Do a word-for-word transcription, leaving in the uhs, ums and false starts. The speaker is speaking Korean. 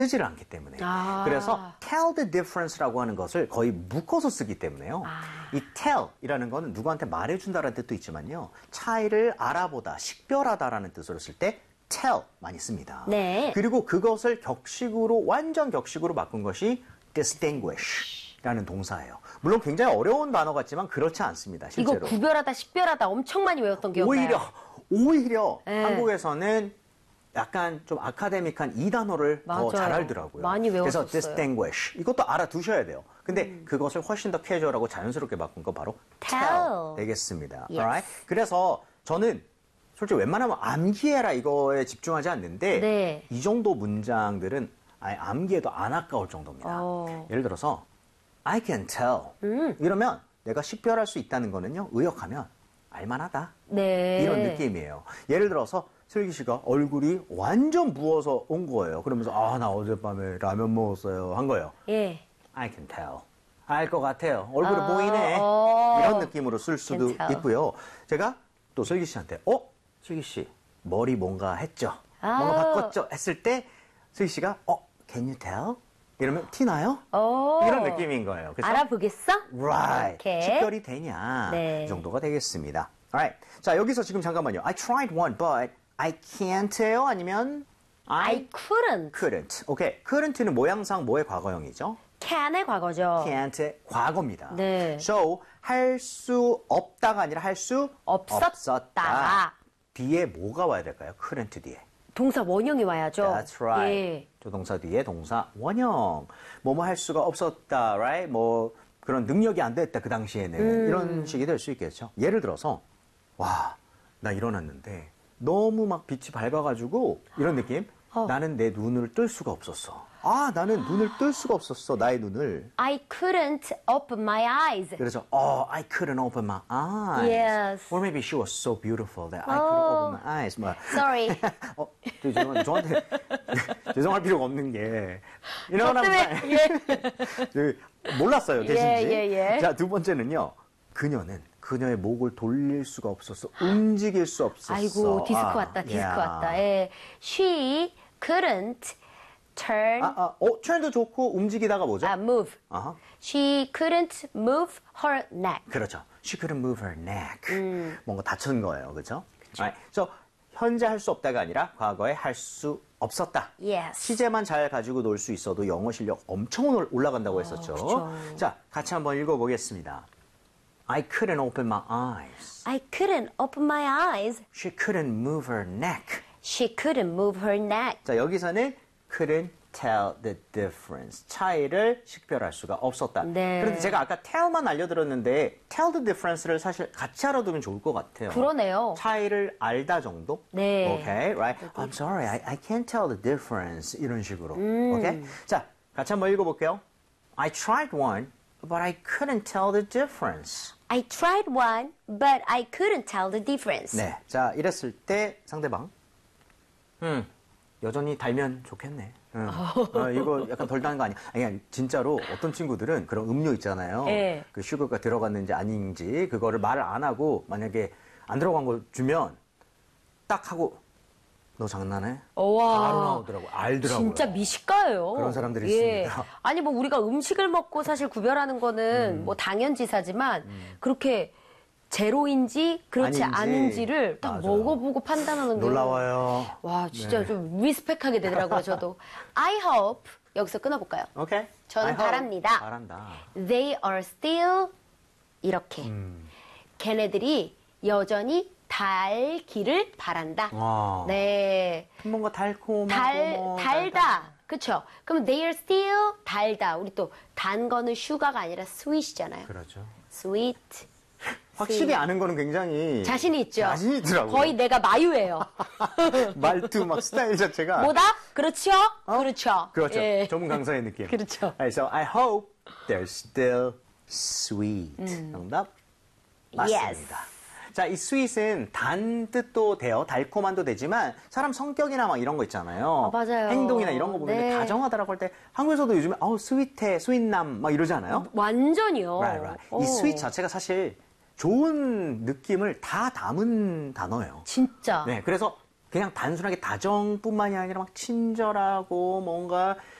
쓰지를 않기 때문에. 아. 그래서 tell the difference라고 하는 것을 거의 묶어서 쓰기 때문에요. 아. 이 tell이라는 거는 누구한테 말해준다라는 뜻도 있지만요. 차이를 알아보다, 식별하다라는 뜻으로 쓸 때 tell 많이 씁니다. 네. 그리고 그것을 격식으로, 완전 격식으로 바꾼 것이 distinguish라는 동사예요. 물론 굉장히 어려운 단어 같지만 그렇지 않습니다. 실제로. 이거 구별하다, 식별하다 엄청 많이 외웠던 기억나요. 오히려, 오히려 네. 한국에서는 약간 좀 아카데믹한 이 단어를 맞아요. 더 잘 알더라고요. 많이 외웠었어요. 그래서 distinguish 이것도 알아두셔야 돼요. 근데 음. 그것을 훨씬 더 캐주얼하고 자연스럽게 바꾼 거 바로 tell, tell 되겠습니다. Yes. Alright? 그래서 저는 솔직히 웬만하면 암기해라 이거에 집중하지 않는데 네. 이 정도 문장들은 아예 암기해도 안 아까울 정도입니다. 어. 예를 들어서 I can tell 음. 이러면 내가 식별할 수 있다는 거는요. 의역하면 알만하다. 네. 이런 느낌이에요. 예를 들어서 슬기 씨가 얼굴이 완전 부어서 온 거예요. 그러면서 아, 나 어젯밤에 라면 먹었어요. 한 거예요. 예. I can tell. 알 것 같아요. 얼굴이 어, 보이네. 어. 이런 느낌으로 쓸 수도 can tell. 있고요. 제가 또 슬기 씨한테 어? 슬기 씨 머리 뭔가 했죠? 아. 뭔가 바꿨죠? 했을 때 슬기 씨가 어? Can you tell? 이러면 티 나요? 오. 이런 느낌인 거예요. 그래서 알아보겠어? Right. 오케이. 식별이 되냐? 네. 이 정도가 되겠습니다. Alright. 자, 여기서 지금 잠깐만요. I tried one, but I can't요? 아니면 I, I couldn't. couldn't. 오케이. couldn't는 모양상 뭐의 과거형이죠? can의 과거죠. can't의 과거입니다. 네. So, 할 수 없다가 아니라 할 수 없었다. 없었다. 뒤에 뭐가 와야 될까요? couldn't 뒤에. 동사 원형이 와야죠. That's right. 예. 조동사 뒤에 동사 원형. 뭐뭐 할 수가 없었다, right? 뭐 그런 능력이 안 됐다 그 당시에는 음. 이런 식이 될 수 있겠죠. 예를 들어서 와, 나 일어났는데 너무 막 빛이 밝아가지고 이런 느낌. 어. 나는 내 눈을 뜰 수가 없었어. 아, 나는 눈을 뜰 수가 없었어. 나의 눈을. I couldn't open my eyes. 그래서 oh, I couldn't open my eyes. Yes. Or maybe she was so beautiful that I couldn't Oh. open my eyes. 뭐. Sorry. 어, 저, 저, 저한테 죄송할 필요가 없는 게 이런 때문에, 예. 몰랐어요, 계신지. 예, 예, 예. 자, 두 번째는요. 그녀는 그녀의 목을 돌릴 수가 없었어. 움직일 수 없었어. 아이고, 디스크 아, 왔다, 디스크 야. 왔다. 예. She couldn't turn, 아, 아, 어, 트렌드 좋고 움직이다가 뭐죠? 아, move. 아하. She couldn't move her neck. 그렇죠. She couldn't move her neck. 음. 뭔가 다친 거예요. 그렇죠? Right. So, 현재 할 수 없다가 아니라 과거에 할 수 없었다. Yes. 시제만 잘 가지고 놀 수 있어도 영어 실력 엄청 올- 올라간다고 했었죠. 그쵸. 자, 같이 한번 읽어보겠습니다. I couldn't open my eyes. I couldn't open my eyes. She couldn't move her neck. She couldn't move her neck. 자, 여기서는 couldn't tell the difference. 차이를 식별할 수가 없었다. 네. 그런데 제가 아까 tell만 알려드렸는데 tell the difference를 사실 같이 알아두면 좋을 것 같아요. 그러네요. 차이를 알다 정도? 네. Okay, right? I'm sorry, I, I can't tell the difference. 이런 식으로. 음. Okay? 자, 같이 한번 읽어볼게요. I tried one, but I couldn't tell the difference. I tried one, but I couldn't tell the difference. 네. 자, 이랬을 때 상대방. 음, 여전히 달면 좋겠네. 응. 어, 이거 약간 덜 단 거 아니야? 아니, 아니, 진짜로 어떤 친구들은 그런 음료 있잖아요. 네. 그 슈거가 들어갔는지 아닌지 그거를 말을 안 하고 만약에 안 들어간 걸 주면 딱 하고 너 장난해? 우와. 바로 나오더라고. 알더라고요. 진짜 미식가예요. 그런 사람들이 예. 있습니다. 아니 뭐 우리가 음식을 먹고 사실 구별하는 거는 음. 뭐 당연지사지만 그렇게 제로인지 그렇지 아닌지. 아닌지를 딱 맞아요. 먹어보고 판단하는 게 놀라워요. 와 진짜 네. 좀 리스펙하게 되더라고요. 저도. I hope 여기서 끊어볼까요? 오케이. 저는 I hope. 바랍니다. 바란다. They are still 이렇게. 음. 걔네들이 여전히 달기를 바란다. 와. 네. 뭔가 달콤하고 달, 뭐 달다. 그쵸? 그럼 they are still 달다. 우리 또 단 거는 슈가가 아니라 sweet이잖아요. 그렇죠. sweet. 확실히 아는 거는 굉장히 자신이 있죠? 자신이 있더라고요. 거의 내가 마유예요. 말투 막 스타일 자체가 뭐다? 그렇죠? 그렇죠. 그렇죠. 예. 전문 강사의 느낌. 그렇죠. Right, so I hope they're still sweet. 정답 맞습니다. Yes. 자, 이 sweet은 단 뜻도 돼요. 달콤한도 되지만 사람 성격이나 막 이런 거 있잖아요. 아, 맞아요. 행동이나 이런 거 보면 네. 다정하다라고 할 때 한국에서도 요즘에 어우 스윗해, 스윗남 막 이러지 않아요? 완전히요. Right, right. 오. 이 sweet 자체가 사실 좋은 느낌을 다 담은 단어예요. 진짜. 네, 그래서 그냥 단순하게 다정뿐만이 아니라 막 친절하고 뭔가